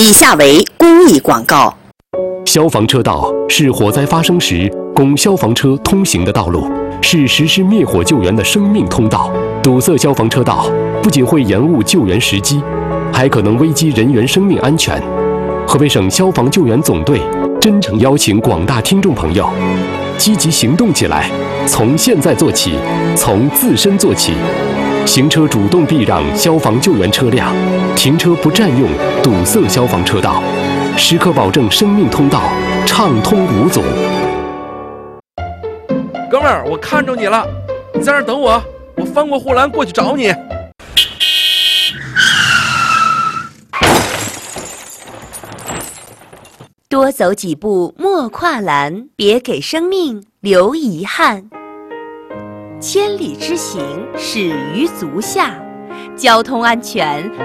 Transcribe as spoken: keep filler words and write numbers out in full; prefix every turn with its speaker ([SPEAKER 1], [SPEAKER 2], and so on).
[SPEAKER 1] 以下为公益广告。
[SPEAKER 2] 消防车道是火灾发生时供消防车通行的道路，是实施灭火救援的生命通道。堵塞消防车道不仅会延误救援时机，还可能危及人员生命安全。河北省消防救援总队真诚邀请广大听众朋友积极行动起来，从现在做起，从自身做起。行车主动避让消防救援车辆，停车不占用堵塞消防车道，时刻保证生命通道畅通无阻。
[SPEAKER 3] 哥们儿，我看着你了，你在那儿等我，我翻过护栏过去找你。
[SPEAKER 4] 多走几步莫跨栏，别给生命留遗憾。千里之行，始于足下，交通安全